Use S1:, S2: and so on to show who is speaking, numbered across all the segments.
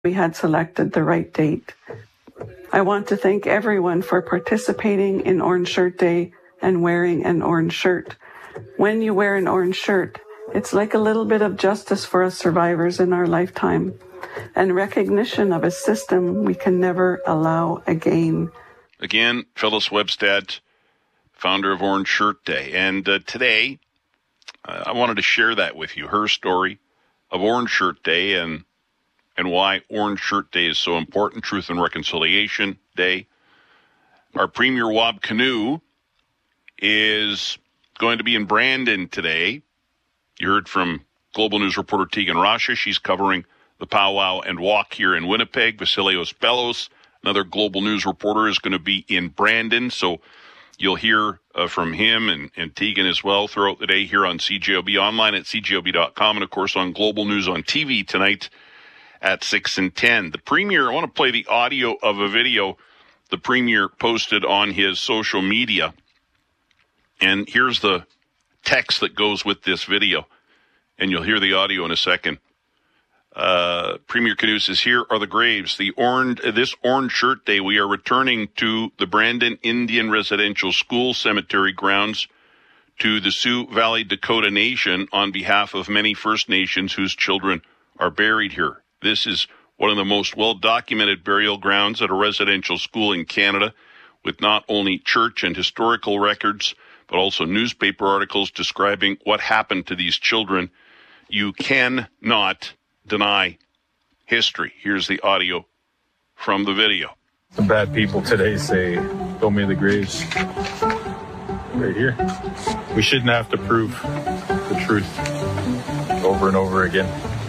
S1: we had selected the right date. I want to thank everyone for participating in Orange Shirt Day and wearing an orange shirt. When you wear an orange shirt, it's like a little bit of justice for us survivors in our lifetime and recognition of a system we can never allow again.
S2: Again, Phyllis Webstad, founder of Orange Shirt Day. And today, I wanted to share that with you, her story of Orange Shirt Day and why Orange Shirt Day is so important, Truth and Reconciliation Day. Our Premier Wab Kinew is going to be in Brandon today. You heard from Global News reporter Tegan Rasha. She's covering the powwow and walk here in Winnipeg. Vasilios Bellos, another Global News reporter, is going to be in Brandon. So you'll hear from him and Tegan as well throughout the day here on CJOB, online at cjob.com, and, of course, on Global News on TV tonight at 6 and 10. The Premier, I want to play the audio of a video the Premier posted on his social media. And here's the text that goes with this video. And you'll hear the audio in a second. Premier Kinew says, here are the graves. This Orange Shirt Day, we are returning to the Brandon Indian Residential School Cemetery grounds to the Sioux Valley Dakota Nation on behalf of many First Nations whose children are buried here. This is one of the most well-documented burial grounds at a residential school in Canada, with not only church and historical records, but also newspaper articles describing what happened to these children. You cannot deny history. Here's the audio from the video.
S3: Some bad people today say, show me the graves. Right here. We shouldn't have to prove the truth over and over again.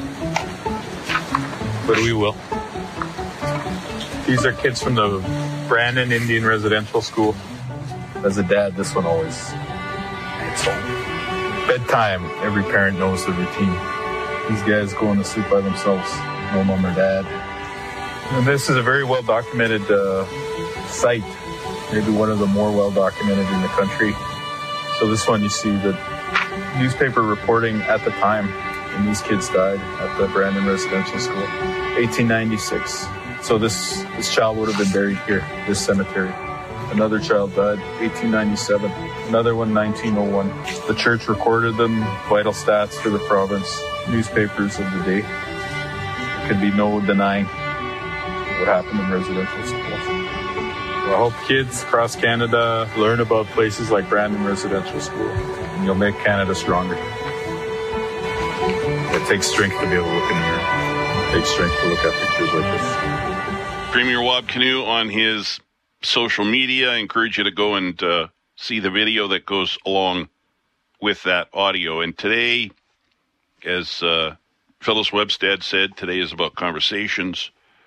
S3: But we will. These are kids from the Brandon Indian Residential School. As a dad, this one always hits home. Bedtime, every parent knows the routine. These guys going to sleep by themselves, no mom or dad. And this is a very well-documented site, maybe one of the more well-documented in the country. So this one, you see the newspaper reporting at the time when these kids died at the Brandon Residential School, 1896. So this child would have been buried here, this cemetery. Another child died, 1897. Another one, 1901. The church recorded them, vital stats for the province, newspapers of the day. There could be no denying what happened in residential schools. Well, I hope kids across Canada learn about places like Brandon Residential School, and you'll make Canada stronger. It takes strength to be able to look in the mirror. It takes strength to look at pictures like this.
S2: Premier Wab Kinew on his social media. I encourage you to go and see the video that goes along with that audio. And today, as Phyllis Webstad said, today is about conversations.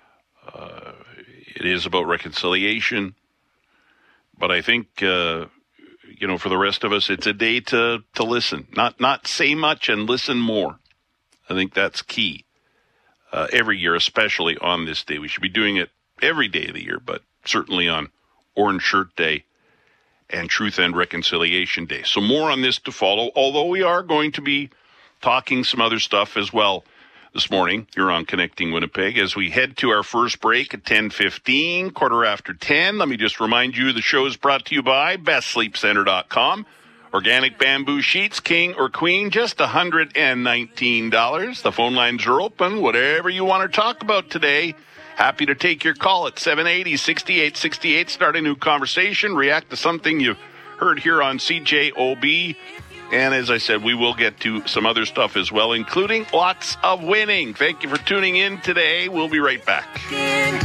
S2: It is about reconciliation. But I think, for the rest of us, it's a day to listen. Not say much and listen more. I think that's key. Every year, especially on this day. We should be doing it every day of the year, but certainly on Orange Shirt Day and Truth and Reconciliation Day. So more on this to follow, although we are going to be talking some other stuff as well this morning here on Connecting Winnipeg as we head to our first break at 10:15, quarter after 10. Let me just remind you the show is brought to you by BestSleepCenter.com. Organic bamboo sheets, king or queen, just $119. The phone lines are open. Whatever you want to talk about today, happy to take your call at 780-6868. Start a new conversation. React to something you've heard here on CJOB. And as I said, we will get to some other stuff as well, including lots of winning. Thank you for tuning in today. We'll be right back.